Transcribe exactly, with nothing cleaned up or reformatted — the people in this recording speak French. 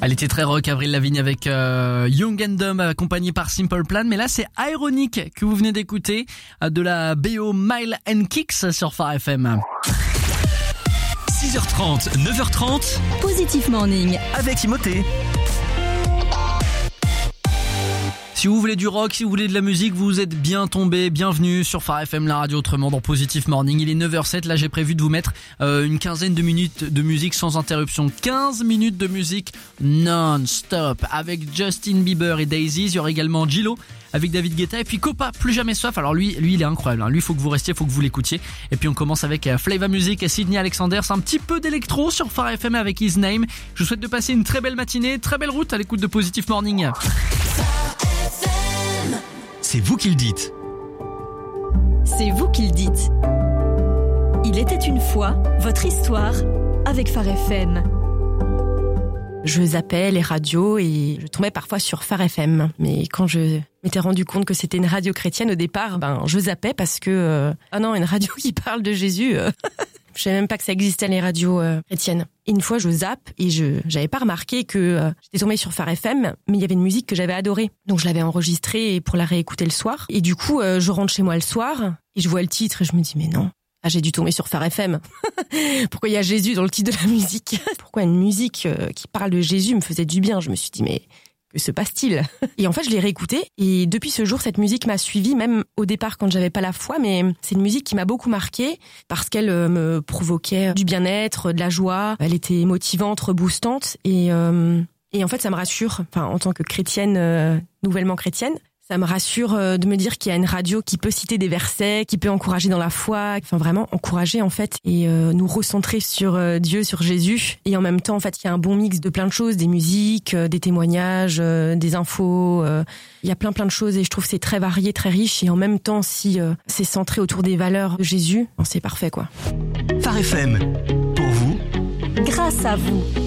Elle était très rock, Avril Lavigne avec euh, Young and Dumb accompagné par Simple Plan. Mais là, c'est Ironic que vous venez d'écouter de la B O Mile and Kicks sur Phare F M. six heures trente, neuf heures trente. Positif Morning. Avec Timothée. Si vous voulez du rock, si vous voulez de la musique, vous êtes bien tombé, bienvenue sur Phare F M, la radio autrement dans Positif Morning. Il est neuf heures zéro sept, là j'ai prévu de vous mettre euh, une quinzaine de minutes de musique sans interruption. quinze minutes de musique non-stop avec Justin Bieber et Daisy. Il y aura également Gillo avec David Guetta et puis Copa, Plus Jamais Soif. Alors lui, lui il est incroyable, hein. Lui il faut que vous restiez, il faut que vous l'écoutiez. Et puis on commence avec euh, Flava Music et Sydney Alexander. C'est un petit peu d'électro sur Phare F M avec His Name. Je vous souhaite de passer une très belle matinée, très belle route à l'écoute de Positif Morning. C'est vous qui le dites. C'est vous qui le dites. Il était une fois votre histoire avec Phare F M. Je zappais les radios et je tombais parfois sur Phare F M. Mais quand je m'étais rendu compte que c'était une radio chrétienne au départ, ben je zappais parce que euh, ah non, une radio qui parle de Jésus. Euh, je savais même pas que ça existait les radios euh, chrétiennes. Et une fois, je zappe et je j'avais pas remarqué que euh, j'étais tombée sur Phare F M, mais il y avait une musique que j'avais adorée. Donc je l'avais enregistrée pour la réécouter le soir. Et du coup, euh, je rentre chez moi le soir et je vois le titre et je me dis mais non. Ah, j'ai dû tomber sur Phare F M. Pourquoi il y a Jésus dans le titre de la musique? Pourquoi une musique euh, qui parle de Jésus me faisait du bien? Je me suis dit, mais que se passe-t-il? Et en fait, je l'ai réécoutée. Et depuis ce jour, cette musique m'a suivie, même au départ quand j'avais pas la foi. Mais c'est une musique qui m'a beaucoup marquée parce qu'elle euh, me provoquait du bien-être, de la joie. Elle était motivante, reboostante. Et, euh, et en fait, ça me rassure, enfin, en tant que chrétienne, euh, nouvellement chrétienne. Ça me rassure de me dire qu'il y a une radio qui peut citer des versets, qui peut encourager dans la foi, enfin vraiment encourager en fait et euh, nous recentrer sur euh, Dieu, sur Jésus. Et en même temps, en fait, il y a un bon mix de plein de choses, des musiques, euh, des témoignages, euh, des infos. Euh, il y a plein plein de choses et je trouve que c'est très varié, très riche. Et en même temps, si euh, c'est centré autour des valeurs de Jésus, c'est parfait quoi. Phare F M, pour vous, grâce à vous.